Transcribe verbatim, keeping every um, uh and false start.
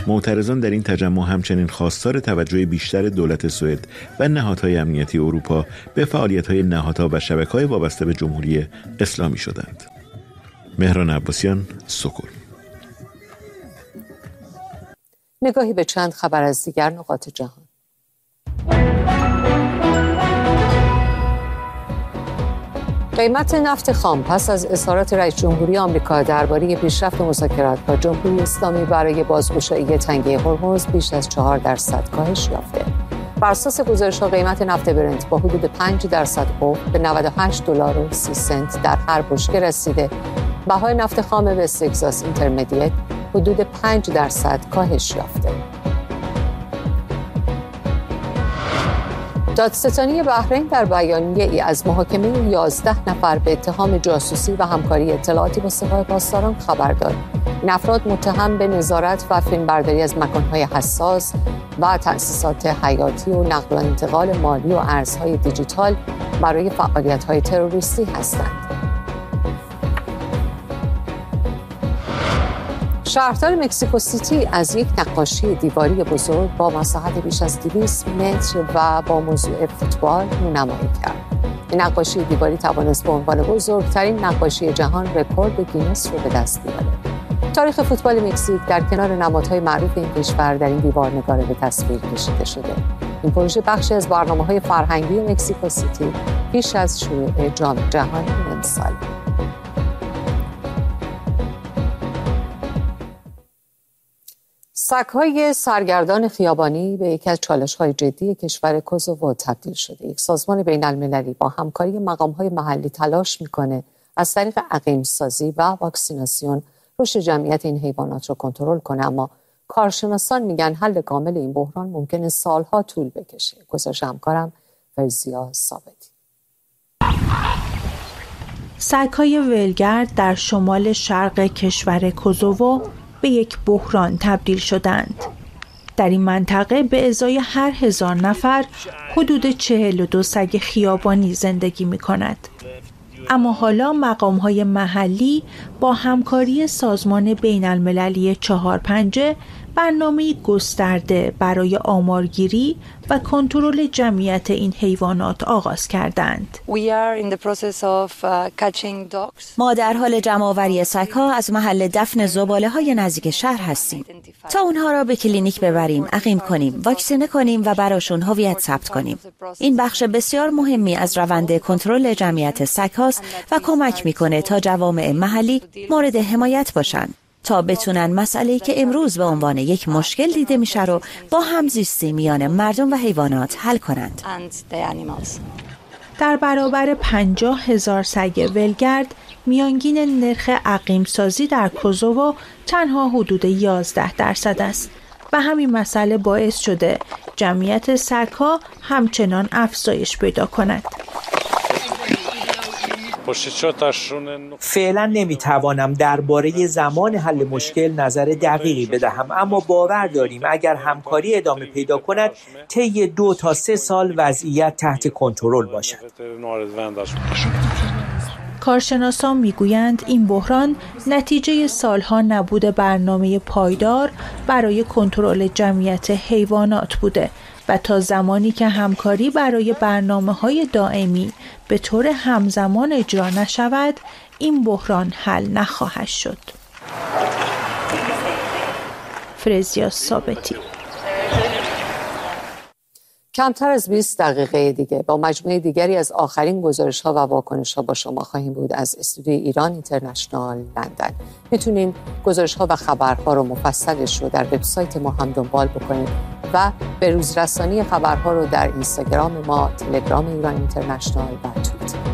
معترضان در این تجمع همچنین خواستار توجه بیشتر دولت سوئد و نهادهای امنیتی اروپا به فعالیت‌های نهادها و شبکه‌های وابسته به جمهوری اسلامی شدند. مهران عباسیان، سکون. نگاهی به چند خبر از دیگر نقاط جهان. قیمت نفت خام پس از اظهارات رئیس جمهوری آمریکا درباره پیشرفت مذاکرات با جمهوری اسلامی برای بازگشایی تنگه هرمز بیش از چهار درصد کاهش یافته. بر اساس گزارش‌ها قیمت نفت برنت با حدود پنج درصد افت به نود و هشت دلار و سی سنت در هر بشکه رسیده. بهای نفت خام وست تگزاس اینترمدیت حدود پنج درصد کاهش یافته. دادستانی بحرین در بیانیه‌ای از محاکمه یازده نفر به اتهام جاسوسی و همکاری اطلاعاتی با سپاه پاسداران خبر داد. این افراد متهم به نظارت و فیلمبرداری از مکان‌های حساس و تأسیسات حیاتی و نقل و انتقال مالی و ارزهای دیجیتال برای فعالیت‌های تروریستی هستند. شهردار مکزیکو سیتی از یک نقاشی دیواری بزرگ با مساحت بیش از دویست متر و با موضوع فوتبال رونمایی کرد. این نقاشی دیواری توانست به عنوان بزرگترین نقاشی جهان رکورد گینس رو به دست بیاره. تاریخ فوتبال مکزیک در کنار نمادهای معروف این کشور در این دیوارنگار به تصویر کشیده شده. این پروژه بخشی از برنامه‌های فرهنگی مکزیکو سیتی پیش از شروع جام جهانی امسال. سگ‌های سرگردان خیابانی به یکی از چالش‌های جدی کشور کوزوو تبدیل شده. یک سازمان بین‌المللی با همکاری مقام‌های محلی تلاش می‌کنه از طریق عقیم‌سازی و واکسیناسیون رشد جمعیت این حیوانات را کنترل کنه، اما کارشناسان میگن حل کامل این بحران ممکنه سالها طول بکشه. گزارش همکارم فرزیا ثابتی. سگ‌های ولگرد در شمال شرق کشور کوزوو به یک بحران تبدیل شدند. در این منطقه به ازای هر هزار نفر حدود چهل و دو سگ خیابانی زندگی می کند. اما حالا مقام‌های محلی با همکاری سازمان بین‌المللی چهار پنجه برنامه گسترده برای آمارگیری و کنترل جمعیت این حیوانات آغاز کردند. ما در حال جمع‌آوری سگ‌ها از محل دفن زباله‌های نزدیک شهر هستیم تا اونها را به کلینیک ببریم، عقیم کنیم، واکسینه کنیم و براشون هویت ثبت کنیم. این بخش بسیار مهمی از روند کنترل جمعیت سگ‌هاست و کمک می‌کنه تا جوامع محلی مورد حمایت باشند تا بتونن مسئله‌ای که امروز به عنوان یک مشکل دیده میشه رو با همزیستی میان مردم و حیوانات حل کنند. در برابر پنجاه هزار سگ ولگرد، میانگین نرخ عقیم‌سازی در کوزوو تنها حدود یازده درصد است و همین مسئله باعث شده جمعیت سگ‌ها همچنان افزایش پیدا کند. فعلا نمیتوانم درباره زمان حل مشکل نظر دقیقی بدهم، اما باور داریم اگر همکاری ادامه پیدا کند طی دو تا سه سال وضعیت تحت کنترل باشد. کارشناسان میگویند این بحران نتیجه سالها نبود برنامه پایدار برای کنترل جمعیت حیوانات بوده و تا زمانی که همکاری برای برنامه‌های دائمی به طور همزمان اجرا نشود، این بحران حل نخواهد شد. فرزیا ثابتی. کمتر از بیست دقیقه دیگه با مجموعه دیگری از آخرین گزارش‌ها و واکنش‌ها با شما خواهیم بود از استودیوی ایران اینترنشنال لندن. میتونین گزارش‌ها و خبرها رو مفصلش رو در وبسایت ما هم دنبال بکنید و به روزرسانی خبرها رو در اینستاگرام ما، تلگرام ایران اینترنشنال و توییتر.